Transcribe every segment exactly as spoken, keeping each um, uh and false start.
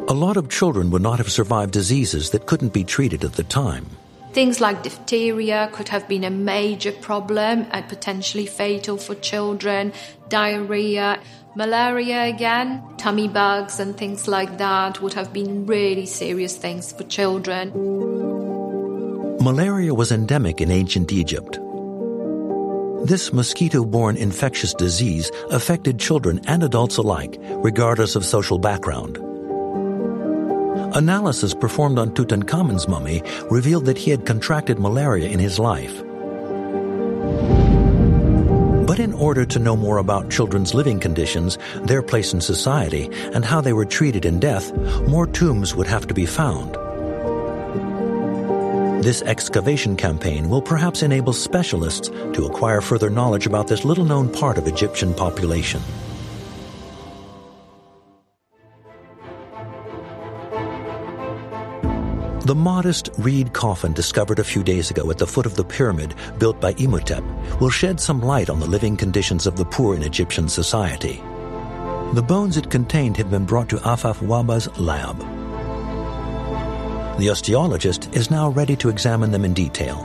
A lot of children would not have survived diseases that couldn't be treated at the time. Things like diphtheria could have been a major problem and potentially fatal for children. Diarrhea, malaria again, tummy bugs and things like that would have been really serious things for children. Malaria was endemic in ancient Egypt. This mosquito-borne infectious disease affected children and adults alike, regardless of social background. Analysis performed on Tutankhamun's mummy revealed that he had contracted malaria in his life. But in order to know more about children's living conditions, their place in society, and how they were treated in death, more tombs would have to be found. This excavation campaign will perhaps enable specialists to acquire further knowledge about this little-known part of Egyptian population. The modest reed coffin discovered a few days ago at the foot of the pyramid built by Imhotep will shed some light on the living conditions of the poor in Egyptian society. The bones it contained had been brought to Afaf Waba's lab. The osteologist is now ready to examine them in detail.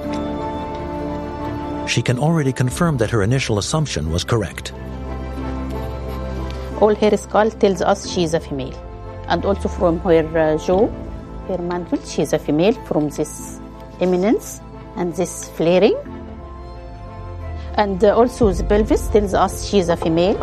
She can already confirm that her initial assumption was correct. All her skull tells us she is a female. And also from her uh, jaw, her mantle, she is a female from this eminence and this flaring. And uh, also the pelvis tells us she is a female.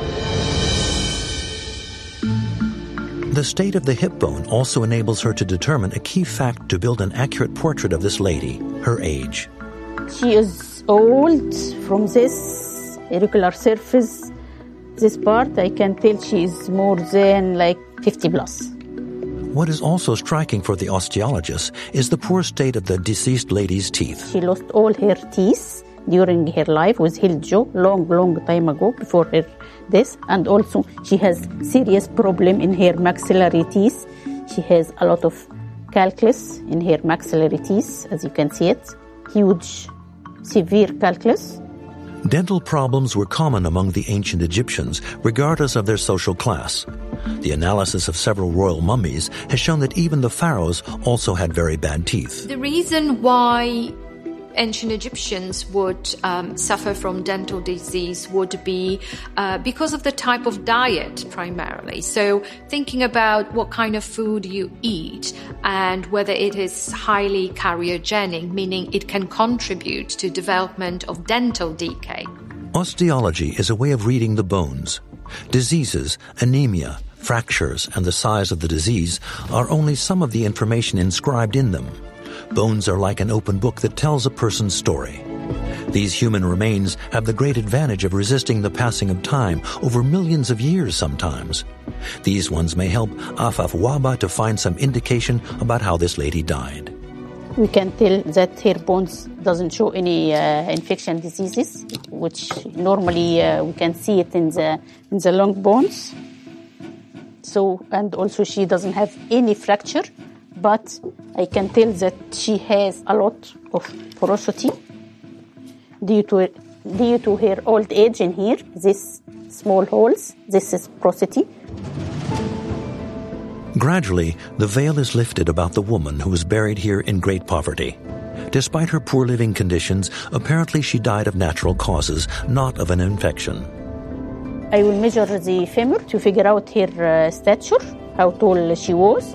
The state of the hip bone also enables her to determine a key fact to build an accurate portrait of this lady, her age. She is old from this irregular surface. This part, I can tell she is more than like fifty plus. What is also striking for the osteologist is the poor state of the deceased lady's teeth. She lost all her teeth during her life with heel jaw long, long time ago before her death. And also she has serious problem in her maxillary teeth. She has a lot of calculus in her maxillary teeth, as you can see it. Huge, severe calculus. Dental problems were common among the ancient Egyptians, regardless of their social class. The analysis of several royal mummies has shown that even the pharaohs also had very bad teeth. The reason why ancient Egyptians would um, suffer from dental disease would be uh, because of the type of diet primarily. So thinking about what kind of food you eat and whether it is highly carcinogenic, meaning it can contribute to development of dental decay. Osteology is a way of reading the bones. Diseases, anemia, fractures, and the size of the disease are only some of the information inscribed in them. Bones are like an open book that tells a person's story. These human remains have the great advantage of resisting the passing of time over millions of years sometimes. These ones may help Afaf Waba to find some indication about how this lady died. We can tell that her bones doesn't show any uh, infection diseases, which normally uh, we can see it in the in the long bones. So, and also she doesn't have any fracture. But I can tell that she has a lot of porosity due to, due to her old age in here. These small holes, this is porosity. Gradually, the veil is lifted about the woman who was buried here in great poverty. Despite her poor living conditions, apparently she died of natural causes, not of an infection. I will measure the femur to figure out her uh, stature, how tall she was.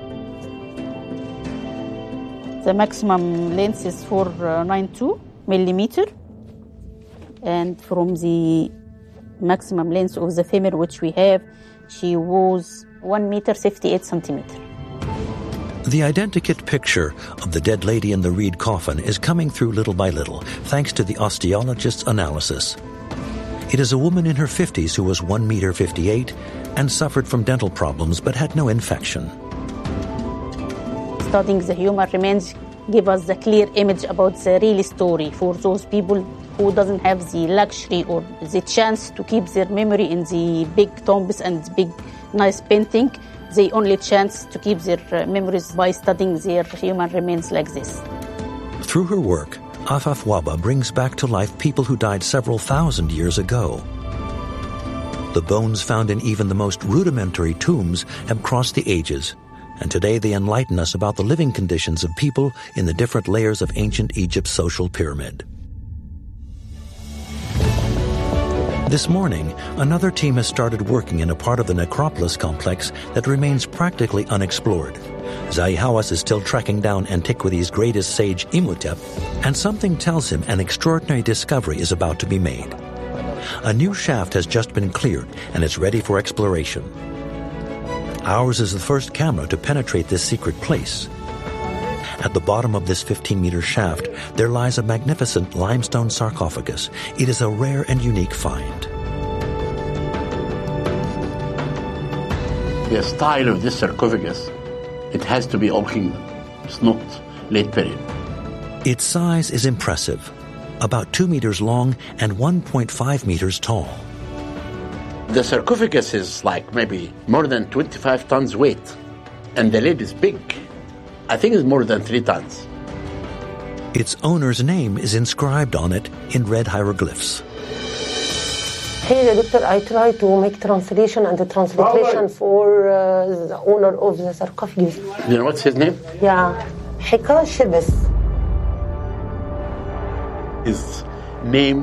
The maximum length is four ninety-two millimeter, and from the maximum length of the femur which we have, she was one meter fifty-eight centimeter. The identikit picture of the dead lady in the reed coffin is coming through little by little, thanks to the osteologist's analysis. It is a woman in her fifties who was one meter fifty-eight and suffered from dental problems but had no infection. Studying the human remains give us the clear image about the real story for those people who doesn't have the luxury or the chance to keep their memory in the big tombs and big nice painting. They only chance to keep their memories by studying their human remains like this. Through her work, Afaf Waba brings back to life people who died several thousand years ago. The bones found in even the most rudimentary tombs have crossed the ages, and today they enlighten us about the living conditions of people in the different layers of ancient Egypt's social pyramid. This morning, another team has started working in a part of the necropolis complex that remains practically unexplored. Zahi Hawass is still tracking down antiquity's greatest sage Imhotep, and something tells him an extraordinary discovery is about to be made. A new shaft has just been cleared, and it's ready for exploration. Ours is the first camera to penetrate this secret place. At the bottom of this fifteen-meter shaft, there lies a magnificent limestone sarcophagus. It is a rare and unique find. The style of this sarcophagus, it has to be Old Kingdom. It's not late period. Its size is impressive, about two meters long and one point five meters tall. The sarcophagus is like maybe more than twenty-five tons weight, and the lid is big. I think it's more than three tons. Its owner's name is inscribed on it in red hieroglyphs. Here, doctor, I try to make translation and the translation for uh, the owner of the sarcophagus. You know what's his name? Yeah, Hika Shibis. His name